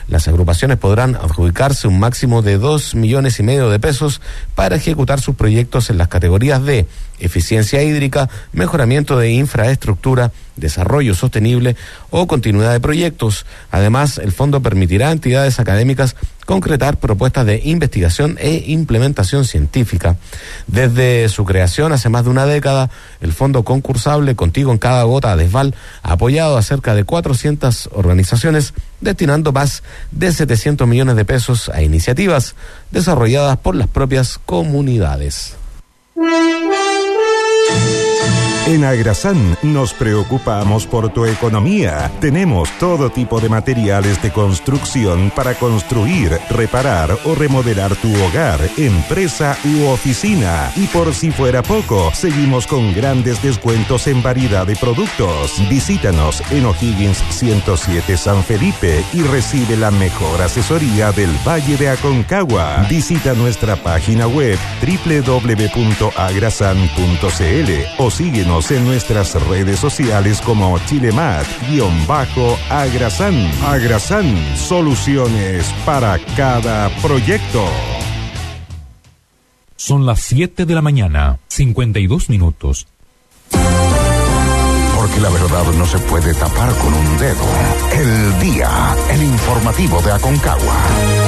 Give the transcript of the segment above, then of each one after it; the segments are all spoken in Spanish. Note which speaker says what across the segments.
Speaker 1: Las agrupaciones podrán adjudicarse un máximo de 2,5 millones de pesos para ejecutar sus proyectos en las categorías de eficiencia hídrica, mejoramiento de infraestructura, desarrollo sostenible o continuidad de proyectos. Además, el fondo permitirá a entidades académicas concretar propuestas de investigación e implementación científica. Desde su creación hace más de una década, el fondo concursable Contigo en cada gota de Esval ha apoyado a cerca de 400 organizaciones, destinando más de 700 millones de pesos a iniciativas desarrolladas por las propias comunidades.
Speaker 2: En Agrasan nos preocupamos por tu economía. Tenemos todo tipo de materiales de construcción para construir, reparar o remodelar tu hogar, empresa u oficina. Y por si fuera poco, seguimos con grandes descuentos en variedad de productos. Visítanos en O'Higgins 107 San Felipe y recibe la mejor asesoría del Valle de Aconcagua. Visita nuestra página web www.agrasan.cl o síguenos en nuestras redes sociales como Chilemat_Agrasan. Agrasan, soluciones para cada proyecto.
Speaker 3: Son las 7 de la mañana, 52 minutos.
Speaker 4: Porque la verdad no se puede tapar con un dedo. El día, el informativo de Aconcagua.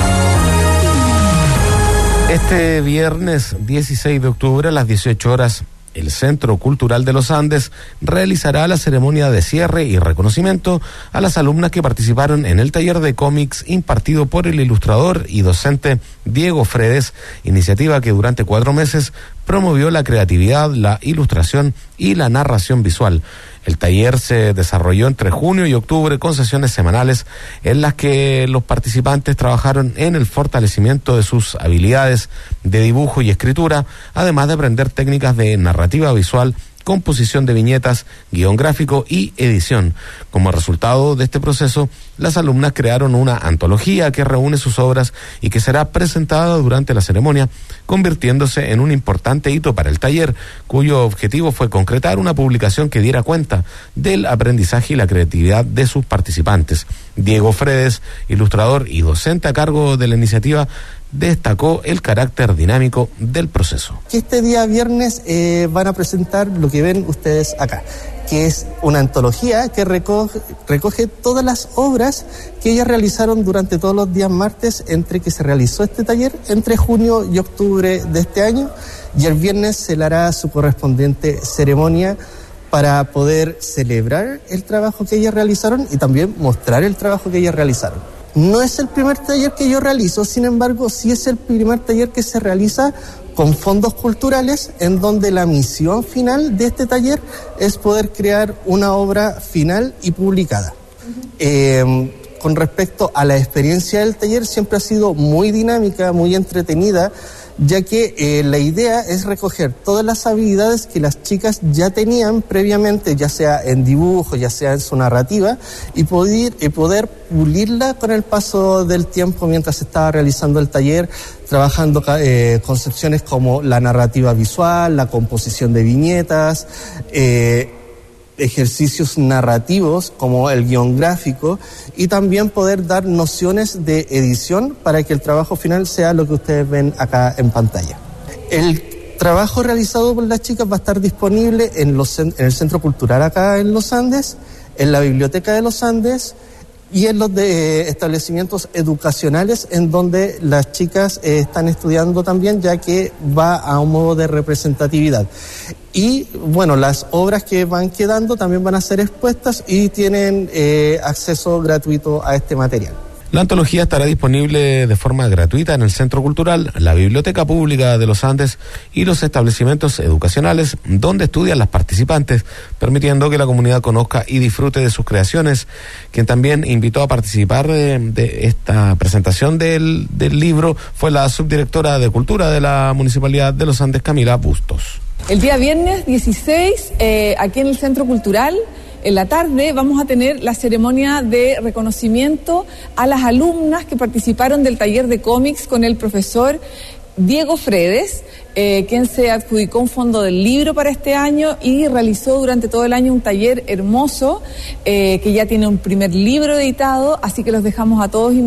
Speaker 1: Este viernes 16 de octubre a las 18 horas, el Centro Cultural de los Andes realizará la ceremonia de cierre y reconocimiento a las alumnas que participaron en el taller de cómics impartido por el ilustrador y docente Diego Fredes, iniciativa que durante 4 meses promovió la creatividad, la ilustración y la narración visual. El taller se desarrolló entre junio y octubre con sesiones semanales en las que los participantes trabajaron en el fortalecimiento de sus habilidades de dibujo y escritura, además de aprender técnicas de narrativa visual, composición de viñetas, guión gráfico y edición. Como resultado de este proceso, las alumnas crearon una antología que reúne sus obras y que será presentada durante la ceremonia, convirtiéndose en un importante hito para el taller, cuyo objetivo fue concretar una publicación que diera cuenta del aprendizaje y la creatividad de sus participantes. Diego Fredes, ilustrador y docente a cargo de la iniciativa, destacó el carácter dinámico del proceso.
Speaker 5: Este día viernes van a presentar lo que ven ustedes acá, que es una antología que recoge todas las obras que ellas realizaron durante todos los días martes entre que se realizó este taller, entre junio y octubre de este año, y el viernes se le hará su correspondiente ceremonia para poder celebrar el trabajo que ellas realizaron y también mostrar el trabajo que ellas realizaron. No es el primer taller que yo realizo, sin embargo, sí es el primer taller que se realiza con fondos culturales, en donde la misión final de este taller es poder crear una obra final y publicada. Con respecto a la experiencia del taller, siempre ha sido muy dinámica, muy entretenida, ya que la idea es recoger todas las habilidades que las chicas ya tenían previamente, ya sea en dibujo, ya sea en su narrativa, y poder pulirla con el paso del tiempo mientras se estaba realizando el taller, trabajando concepciones como la narrativa visual, la composición de viñetas, ejercicios narrativos como el guión gráfico, y también poder dar nociones de edición para que el trabajo final sea lo que ustedes ven acá en pantalla. El trabajo realizado por las chicas va a estar disponible en el Centro Cultural acá en Los Andes, en la Biblioteca de Los Andes y en los establecimientos educacionales en donde las chicas están estudiando también, ya que va a un modo de representatividad. Y bueno, las obras que van quedando también van a ser expuestas y tienen acceso gratuito a este material.
Speaker 1: La antología estará disponible de forma gratuita en el Centro Cultural, la Biblioteca Pública de los Andes y los establecimientos educacionales donde estudian las participantes, permitiendo que la comunidad conozca y disfrute de sus creaciones. Quien también invitó a participar de esta presentación del libro fue la subdirectora de Cultura de la Municipalidad de los Andes, Camila Bustos.
Speaker 6: El día viernes 16, aquí en el Centro Cultural, en la tarde vamos a tener la ceremonia de reconocimiento a las alumnas que participaron del taller de cómics con el profesor Diego Fredes, quien se adjudicó un fondo del libro para este año y realizó durante todo el año un taller hermoso que ya tiene un primer libro editado, así que los dejamos a todos